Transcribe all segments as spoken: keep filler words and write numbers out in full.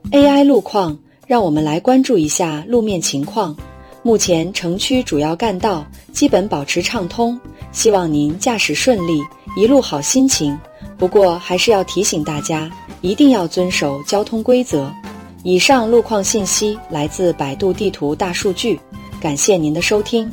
A I 路况，让我们来关注一下路面情况。目前城区主要干道基本保持畅通，希望您驾驶顺利，一路好心情。不过还是要提醒大家，一定要遵守交通规则。以上路况信息来自百度地图大数据，感谢您的收听。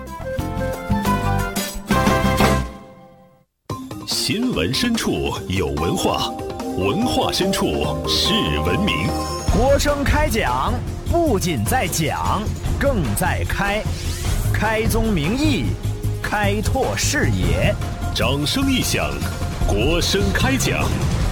新闻深处有文化，文化深处是文明。 国声开讲，不仅在讲，更在开，开宗明义，开拓视野。 掌声一响，国声开讲。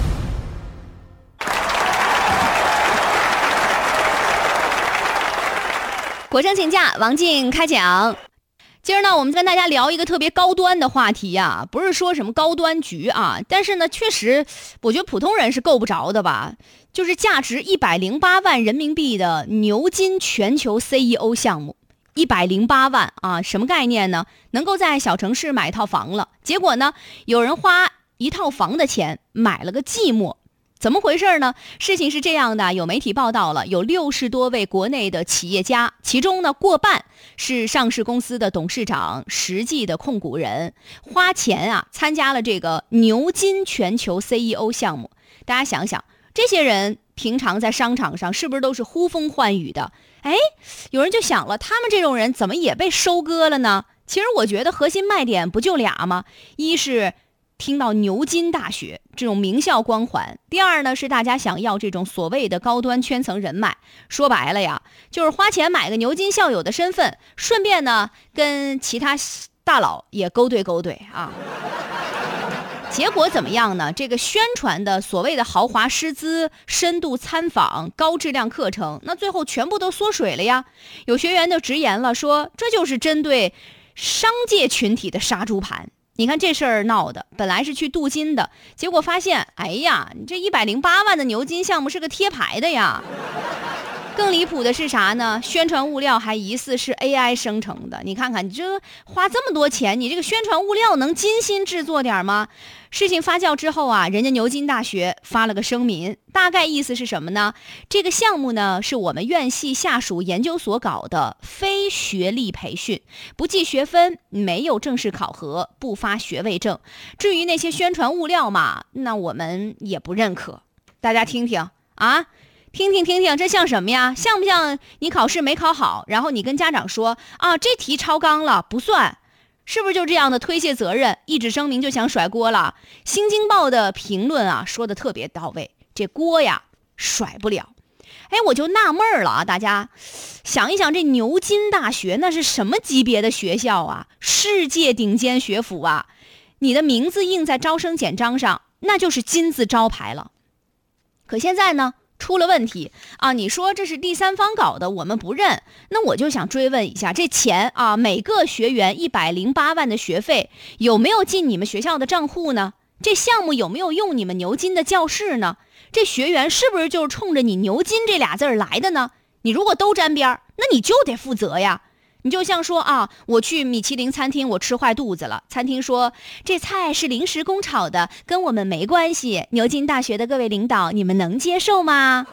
国声请假，王静开讲。今儿呢，我们跟大家聊一个特别高端的话题呀、啊，不是说什么高端局啊，但是呢，确实，我觉得普通人是够不着的吧。就是价值一百零八万人民币的牛津全球 C E O 项目，一百零八万啊，什么概念呢？能够在小城市买一套房了，结果呢，有人花一套房的钱买了个寂寞。怎么回事呢？事情是这样的，有媒体报道了，有六十多位国内的企业家，其中呢过半是上市公司的董事长、实际的控股人，花钱啊参加了这个牛津全球 C E O 项目。大家想想，这些人平常在商场上是不是都是呼风唤雨的？哎，有人就想了，他们这种人怎么也被收割了呢？其实我觉得核心卖点不就俩吗？一是听到牛津大学这种名校光环，第二呢是大家想要这种所谓的高端圈层人脉。说白了呀，就是花钱买个牛津校友的身份，顺便呢跟其他大佬也勾兑勾兑啊。结果怎么样呢？这个宣传的所谓的豪华师资、深度参访、高质量课程，那最后全部都缩水了呀。有学员就直言了，说这就是针对商界群体的杀猪盘。你看这事儿闹的，本来是去镀金的，结果发现，哎呀，你这一百零八万的牛津项目是个贴牌的呀。更离谱的是啥呢？宣传物料还疑似是 A I 生成的。你看看，你这花这么多钱，你这个宣传物料能精心制作点吗？事情发酵之后啊，人家牛津大学发了个声明，大概意思是什么呢？这个项目呢是我们院系下属研究所搞的非学历培训，不计学分，没有正式考核，不发学位证。至于那些宣传物料嘛，那我们也不认可。大家听听啊。听听听听，这像什么呀？像不像你考试没考好，然后你跟家长说啊，这题超纲了，不算，是不是就这样的推卸责任，一纸声明就想甩锅了？新京报的评论啊，说的特别到位，这锅呀甩不了。哎，我就纳闷了啊，大家想一想，这牛津大学那是什么级别的学校啊？世界顶尖学府啊！你的名字印在招生简章上，那就是金字招牌了。可现在呢？出了问题啊！你说这是第三方搞的，我们不认。那我就想追问一下，这钱啊，每个学员一百零八万的学费，有没有进你们学校的账户呢？这项目有没有用你们牛津的教室呢？这学员是不是就是冲着你牛津这俩字儿来的呢？你如果都沾边儿，那你就得负责呀。你就像说啊，我去米其林餐厅，我吃坏肚子了，餐厅说这菜是临时工炒的，跟我们没关系。牛津大学的各位领导，你们能接受吗？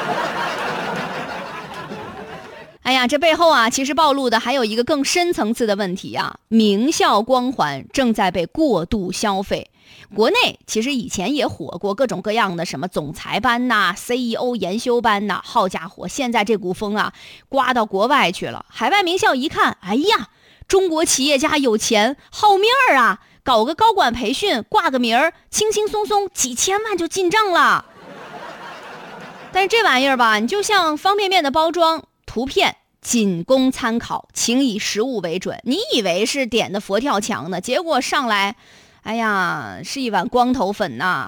哎呀，这背后啊，其实暴露的还有一个更深层次的问题啊，名校光环正在被过度消费。国内其实以前也火过各种各样的什么总裁班呐、C E O 研修班呐，好家伙，现在这股风啊，刮到国外去了。海外名校一看，哎呀，中国企业家有钱，好面儿啊，搞个高管培训，挂个名儿，轻轻松松几千万就进账了。但是这玩意儿吧，你就像方便面的包装，图片仅供参考，请以实物为准。你以为是点的佛跳墙呢，结果上来，哎呀，是一碗光头粉呐！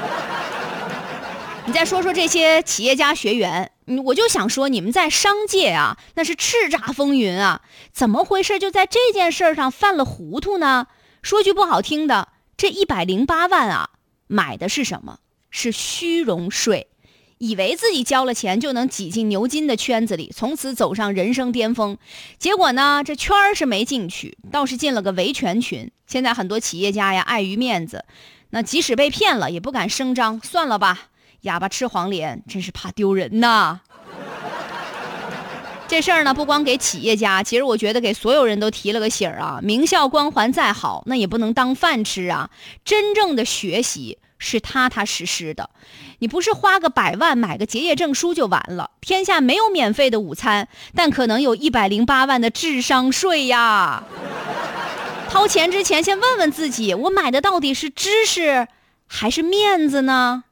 你再说说这些企业家学员，我就想说，你们在商界啊，那是叱咤风云啊，怎么回事？就在这件事上犯了糊涂呢？说句不好听的，这一百零八万啊，买的是什么？是虚荣税。以为自己交了钱就能挤进牛津的圈子里，从此走上人生巅峰。结果呢，这圈儿是没进去，倒是进了个维权群。现在很多企业家呀，碍于面子，那即使被骗了也不敢声张，算了吧， 哑巴吃黄连，真是怕丢人呐。这事儿呢，不光给企业家，其实我觉得给所有人都提了个醒儿啊。名校光环再好，那也不能当饭吃啊。真正的学习是踏踏实实的，你不是花个百万买个结业证书就完了。天下没有免费的午餐，但可能有一百零八万的智商税呀。掏钱之前先问问自己，我买的到底是知识还是面子呢？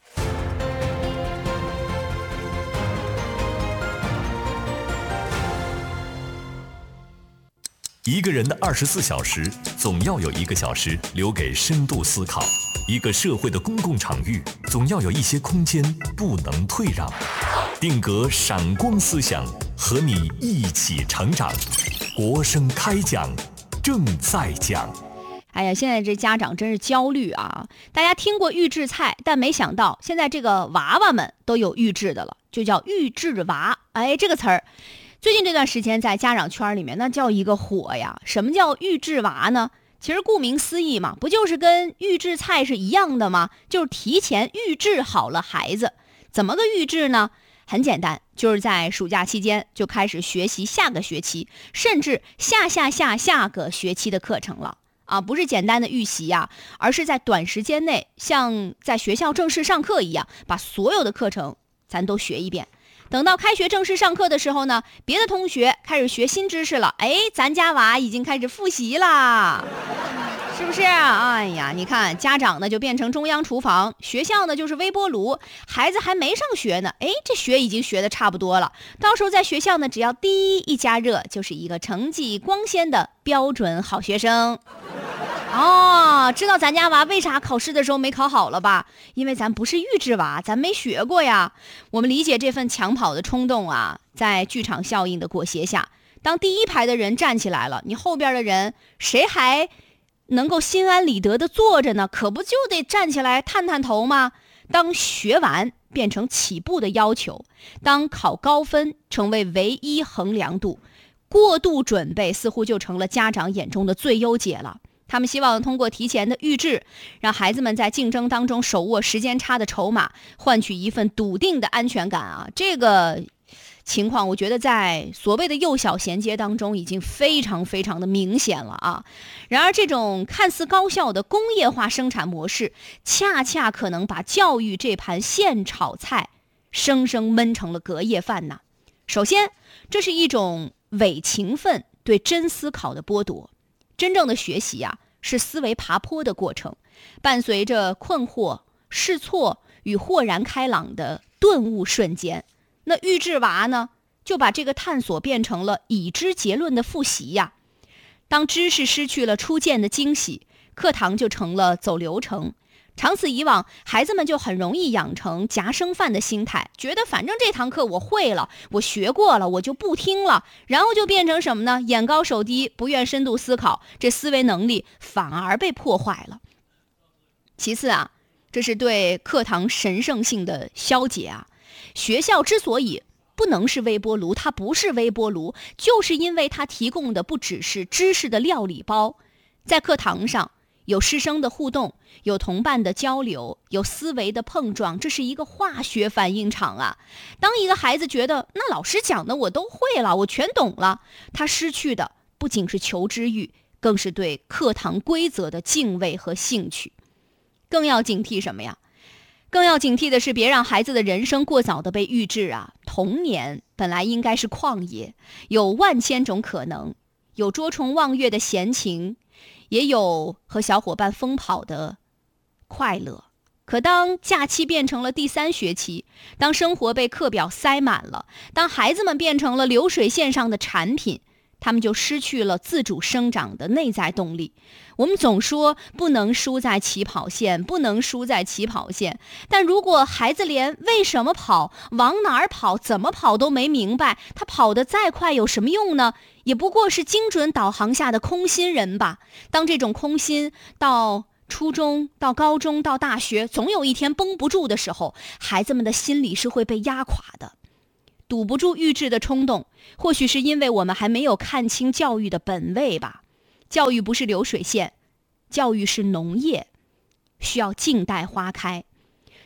一个人的二十四小时，总要有一个小时留给深度思考；一个社会的公共场域，总要有一些空间不能退让。定格闪光思想，和你一起成长。国声开讲，正在讲。 哎呀，现在这家长真是焦虑啊！大家听过预制菜，但没想到现在这个娃娃们都有预制的了，就叫预制娃。哎，这个词儿最近这段时间在家长圈里面那叫一个火呀。什么叫预制娃呢？其实顾名思义嘛，不就是跟预制菜是一样的吗？就是提前预制好了孩子。怎么个预制呢？很简单，就是在暑假期间就开始学习下个学期，甚至下下下下个学期的课程了啊！不是简单的预习呀、啊，而是在短时间内，像在学校正式上课一样，把所有的课程咱都学一遍。等到开学正式上课的时候呢，别的同学开始学新知识了，哎，咱家娃已经开始复习啦，是不是？哎呀，你看家长呢就变成中央厨房，学校呢就是微波炉，孩子还没上学呢，哎，这学已经学的差不多了，到时候在学校呢，只要滴一加热，就是一个成绩光鲜的标准好学生。哦，知道咱家娃为啥考试的时候没考好了吧？因为咱不是预制娃，咱没学过呀。我们理解这份抢跑的冲动啊，在剧场效应的裹挟下，当第一排的人站起来了，你后边的人谁还能够心安理得的坐着呢？可不就得站起来探探头吗？当学完变成起步的要求，当考高分成为唯一衡量度，过度准备似乎就成了家长眼中的最优解了。他们希望通过提前的预制，让孩子们在竞争当中手握时间差的筹码，换取一份笃定的安全感啊！这个情况，我觉得在所谓的幼小衔接当中已经非常非常的明显了啊。然而，这种看似高效的工业化生产模式，恰恰可能把教育这盘现炒菜生生焖成了隔夜饭呐。首先，这是一种伪勤奋对真思考的剥夺。真正的学习呀、啊，是思维爬坡的过程，伴随着困惑、试错与豁然开朗的顿悟瞬间。那预制娃呢，就把这个探索变成了已知结论的复习呀。当知识失去了初见的惊喜，课堂就成了走流程。长此以往，孩子们就很容易养成夹生饭的心态，觉得反正这堂课我会了，我学过了，我就不听了，然后就变成什么呢？眼高手低，不愿深度思考，这思维能力反而被破坏了。其次啊，这是对课堂神圣性的消解啊。学校之所以不能是微波炉，它不是微波炉，就是因为它提供的不只是知识的料理包，在课堂上有师生的互动，有同伴的交流，有思维的碰撞，这是一个化学反应场啊。当一个孩子觉得那老师讲的我都会了，我全懂了，他失去的不仅是求知欲，更是对课堂规则的敬畏和兴趣。更要警惕什么呀？更要警惕的是，别让孩子的人生过早的被预制啊。童年本来应该是旷野，有万千种可能，有捉虫望月的闲情，也有和小伙伴疯跑的快乐。可当假期变成了第三学期，当生活被课表塞满了，当孩子们变成了流水线上的产品，他们就失去了自主生长的内在动力。我们总说不能输在起跑线，不能输在起跑线，但如果孩子连为什么跑、往哪儿跑、怎么跑都没明白，他跑得再快有什么用呢？也不过是精准导航下的空心人吧。当这种空心到初中、到高中、到大学，总有一天绷不住的时候，孩子们的心理是会被压垮的。堵不住预制的冲动，或许是因为我们还没有看清教育的本位吧。教育不是流水线，教育是农业，需要静待花开。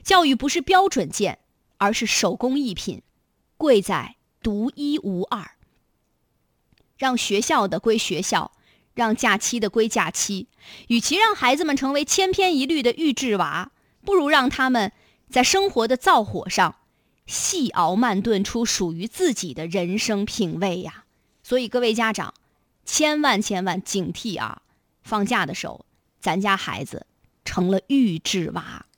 教育不是标准件，而是手工艺品，贵在独一无二。让学校的归学校，让假期的归假期。与其让孩子们成为千篇一律的预制娃，不如让他们在生活的灶火上细熬慢炖出属于自己的人生品味呀。所以各位家长，千万千万警惕啊！放假的时候，咱家孩子成了预制娃。